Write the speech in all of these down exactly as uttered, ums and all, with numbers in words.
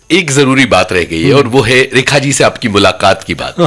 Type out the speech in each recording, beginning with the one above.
एक जरूरी बात रह गई है और वो है रेखा जी से आपकी मुलाकात की बात।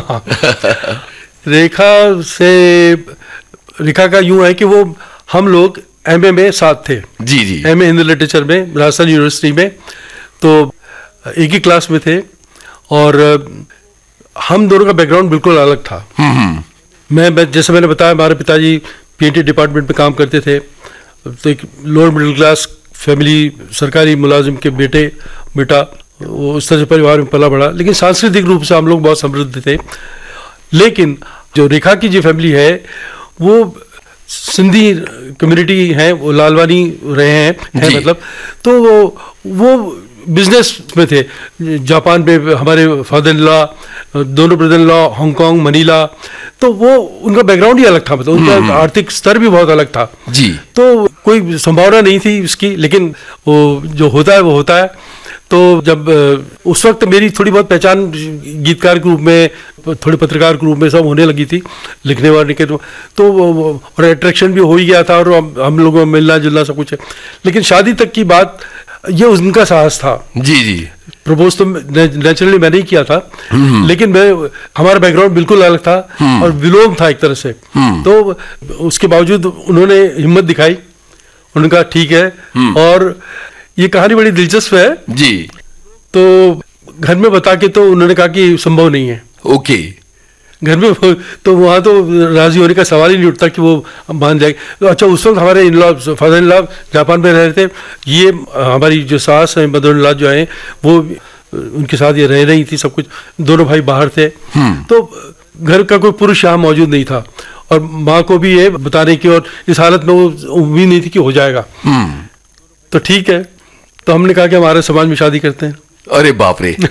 रेखा से रेखा का यूं है कि वो हम लोग एमए में साथ थे। जी जी। एमए हिंदी लिटरेचर में राजस्थान यूनिवर्सिटी में, तो एक ही क्लास में थे और हम दोनों का बैकग्राउंड बिल्कुल अलग था। मैं जैसे मैंने बताया, हमारे पिताजी पीएनटी डिपार्टमेंट में काम करते थे, तो एक लोअर मिडिल क्लास फैमिली, सरकारी मुलाजिम के बेटे बेटा, वो उस तरह से परिवार में पला बड़ा, लेकिन सांस्कृतिक रूप से हम लोग बहुत समृद्ध थे। लेकिन जो रेखा की जो फैमिली है वो सिंधी कम्युनिटी है, वो लालवानी रहे हैं है मतलब, तो वो वो बिजनेस में थे। जापान में हमारे फादर इन लॉ, दोनों brother in law Hong Kong, Manila, तो वो उनका बैकग्राउंड ही अलग था, मतलब उनका आर्थिक स्तर भी बहुत अलग था जी। तो कोई संभावना नहीं थी उसकी, लेकिन वो जो होता है वो होता है। तो जब उस वक्त मेरी थोड़ी बहुत पहचान गीतकार के रूप में, थोड़े पत्रकार के रूप में सब होने लगी थी, लिखने वाले के, तो, तो और अट्रैक्शन भी हो ही गया था और हम लोगों में मिलना जुलना सब कुछ है। लेकिन शादी तक की बात, ये उनका साहस था। जी जी। प्रपोज तो नेचुरली मैंने ही किया था, लेकिन मैं, हमारा बैकग्राउंड बिल्कुल अलग था और विलोम था एक तरह से। तो उसके बावजूद उन्होंने हिम्मत दिखाई, उन्होंने कहा ठीक है। और ये कहानी बड़ी दिलचस्प है जी। तो घर में बता के तो उन्होंने कहा कि संभव नहीं है। ओके। घर में, तो वहाँ तो राजी होने का सवाल ही नहीं उठता कि वो मान जाएगी। तो अच्छा, उस वक्त हमारे in law, father in law Japan में रह रहे थे, ये हमारी जो सास है, मदर इन लॉ जो है, वो उनके साथ ये रह रही थी, सब कुछ, दोनों भाई बाहर थे। तो घर का कोई पुरुष यहाँ मौजूद नहीं था और माँ को भी ये बताने की, और इस हालत में वो उम्मीद नहीं थी कि हो जाएगा। तो ठीक है, तो हमने कहा कि हमारे समाज में शादी करते हैं। अरे बाप रे।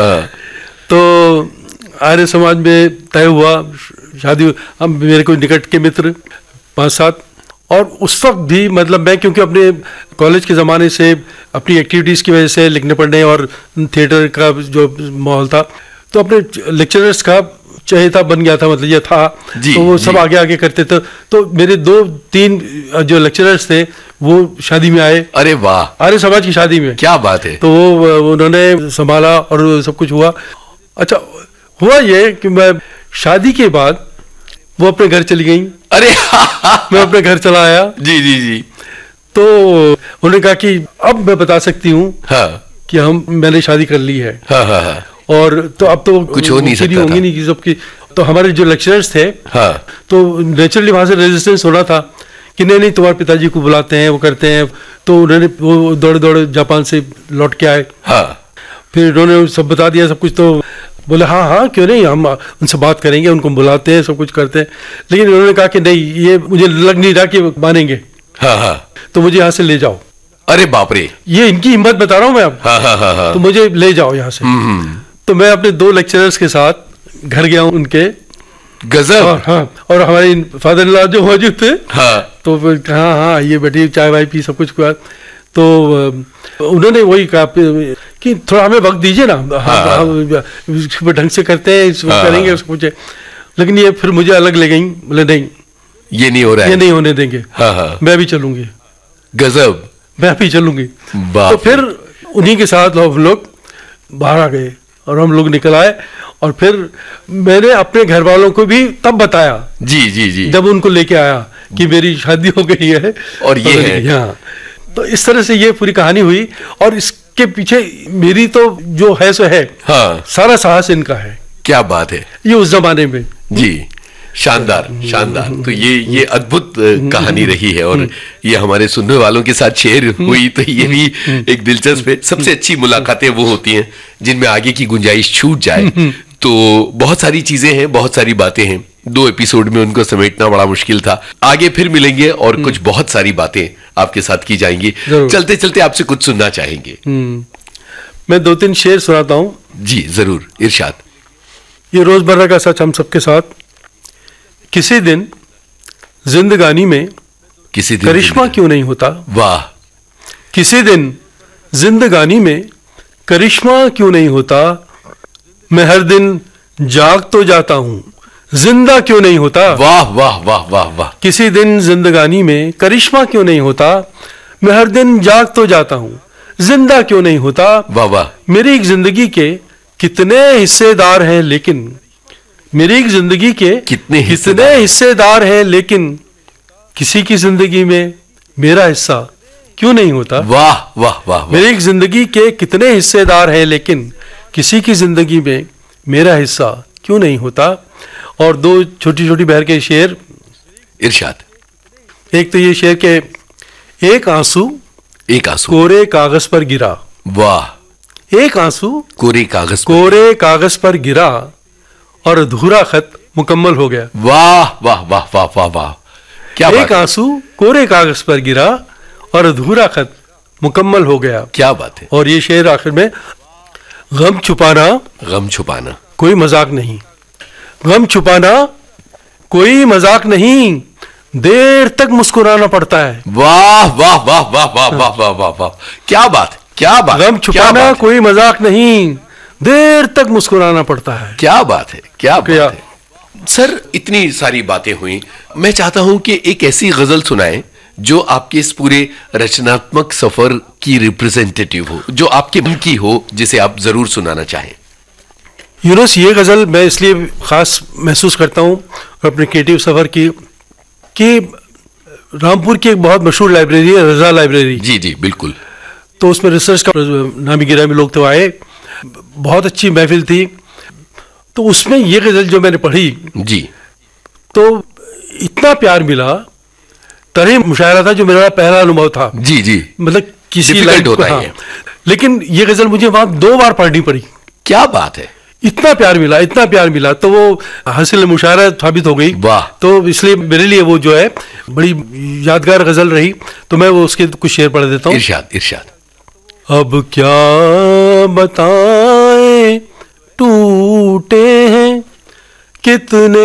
तो आर्य समाज में तय हुआ शादी। हम, मेरे कोई निकट के मित्र पांच सात, और उस वक्त भी मतलब मैं, क्योंकि अपने कॉलेज के ज़माने से अपनी एक्टिविटीज़ की वजह से, लिखने पढ़ने और थिएटर का जो माहौल था, तो अपने लेक्चरर्स का चहेता बन गया था, मतलब ये था। तो वो सब आगे आगे करते थे। तो मेरे दो तीन जो लेक्चरर्स थे वो शादी में आए। अरे वाह। आर्य समाज की शादी में। क्या बात है। तो वो उन्होंने संभाला और सब कुछ हुआ। अच्छा, हुआ ये कि मैं शादी के बाद वो अपने घर चली गई। अरे मैं अपने घर चला आया। जी जी जी। तो उन्होंने कहा कि अब मैं बता सकती हूँ हाँ। कि हम मैंने शादी कर ली है। हाँ हाँ हाँ। और तो अब तो कुछ हो नहीं सकता होंगी नहीं सबकी। तो हमारे जो लेक्चरर्स थे, हाँ, तो नेचुरली वहां से रेजिस्टेंस होना था कि नहीं नहीं तुम्हारे पिताजी को बुलाते हैं, वो करते हैं। तो उन्होंने वो दौड़े दौड़े जापान से लौट के आए। हाँ। फिर उन्होंने सब बता दिया सब कुछ। तो बोले हाँ हाँ क्यों नहीं, हम उनसे बात करेंगे, उनको बुलाते हैं, सब कुछ करते हैं। लेकिन उन्होंने कहा कि नहीं, ये मुझे लग नहीं रहा कि मानेंगे। हाँ हाँ। तो मुझे यहाँ से ले जाओ। अरे बाप रे। ये इनकी हिम्मत बता रहा हूँ मैं अब। हाँ हाँ हाँ हाँ। तो मुझे ले जाओ यहाँ से। तो मैं अपने दो लेक्चरर्स के साथ घर गया हूँ उनके। गजब। और हाँ, और हमारे फादर इन लॉ जो मौजूद थे, हाँ, तो हाँ हाँ ये बैठी, चाय वाय पी, सब कुछ किया। तो उन्होंने वही कहा कि थोड़ा हमें वक्त दीजिए ना, हाँ, हम ढंग से करते हैं, इसको हाँ, करेंगे, उसको कुछ। लेकिन ये फिर मुझे अलग ले गई, बोले नहीं ये नहीं हो रहा है, ये नहीं होने देंगे। हाँ हाँ, मैं भी चलूंगी। गजब। मैं भी चलूंगी। तो फिर उन्हीं के साथ हम लोग बाहर आ गए और हम लोग निकल आए। और फिर मैंने अपने घर वालों को भी तब बताया, जी जी जी, जब उनको लेके आया कि मेरी शादी हो गई है और ये है यहाँ। तो इस तरह से ये पूरी कहानी हुई। और इसके पीछे मेरी तो जो है सो है, हाँ, सारा साहस इनका है। क्या बात है। ये उस जमाने में जी, शानदार शानदार। तो ये ये अद्भुत कहानी रही है और ये हमारे सुनने वालों के साथ शेयर हुई, तो ये भी एक दिलचस्प है। सबसे अच्छी मुलाकातें वो होती हैं जिनमें आगे की गुंजाइश छूट जाए। तो बहुत सारी चीजें हैं, बहुत सारी बातें हैं, दो एपिसोड में उनको समेटना बड़ा मुश्किल था। आगे फिर मिलेंगे और कुछ बहुत सारी बातें आपके साथ की जाएंगी। चलते चलते आपसे कुछ सुनना चाहेंगे। मैं दो तीन शेर सुनाता हूँ। जी जरूर, इरशाद। ये रोजमर्रा का सच हम सबके साथ। किसी दिन जिंदगानी में किसी दिन करिश्मा क्यों नहीं होता। वाह। किसी दिन जिंदगानी में करिश्मा क्यों नहीं होता। मैं हर दिन जाग तो जाता हूँ, जिंदा क्यों नहीं होता। वाह वाह वाह वाह वाह। किसी दिन जिंदगानी में करिश्मा क्यों नहीं होता। मैं हर दिन जाग तो जाता हूँ, जिंदा क्यों नहीं होता। वाह वाह। मेरी एक जिंदगी के कितने हिस्सेदार हैं लेकिन मेरी एक जिंदगी के कितने कितने हिस्सेदार हैं लेकिन किसी की जिंदगी में मेरा हिस्सा क्यों नहीं होता। वाह वाह वाह। मेरी एक जिंदगी के कितने हिस्सेदार हैं लेकिन किसी की जिंदगी में मेरा हिस्सा क्यों नहीं होता। और दो छोटी छोटी बहर के शेर। इरशाद। एक तो ये शेर के एक आंसू एक आंसू कोरे कागज पर गिरा। वाह। एक आंसू कोरे कागज पर। कोरे कागज पर गिरा और अधूरा खत मुकम्मल हो गया। वाह वाह वाह वाह वाह वाह। क्या बात एक आंसू कोरे कागज पर गिरा और अधूरा खत मुकम्मल हो गया। क्या बात है। और ये शेर आखिर में, गम छुपाना गम छुपाना कोई मजाक नहीं, गम छुपाना कोई मजाक नहीं, देर तक मुस्कुराना पड़ता है। वाह वाह वाह वाह वाह वाह वाह वाह वाह। क्या बात, क्या बात। गम छुपाना कोई मजाक नहीं, देर तक मुस्कुराना पड़ता है। क्या बात है, क्या बात क्या? है। सर, इतनी सारी बातें हुई, मैं चाहता हूं कि एक ऐसी गजल सुनाएं जो आपके इस पूरे रचनात्मक सफर की रिप्रेजेंटेटिव हो, जो आपके मन की हो, जिसे आप जरूर सुनाना चाहें। यूनुस, ये गजल मैं इसलिए खास महसूस करता हूँ अपने क्रिएटिव सफर की कि रामपुर की एक बहुत मशहूर लाइब्रेरी है, रजा लाइब्रेरी। जी जी बिल्कुल। तो उसमें रिसर्च का नामी गिरामी लोग तो आए, बहुत अच्छी महफिल थी। तो उसमें ये गजल जो मैंने पढ़ी जी, तो इतना प्यार मिला, तरह मुशायरा था जो मेरा पहला अनुभव था। जी जी। मतलब किसी Difficult लाइन को, होता है हाँ। ये। लेकिन ये गजल मुझे वहां दो बार पढ़नी पड़ी। क्या बात है। इतना प्यार मिला, इतना प्यार मिला, तो वो हासिल मुशायरा साबित हो गई। वाह। तो इसलिए मेरे लिए वो जो है बड़ी यादगार गजल रही। तो मैं वो उसके कुछ शेर पढ़ देता हूँ। इरशाद इरशाद। अब क्या बताएं, टूटे हैं कितने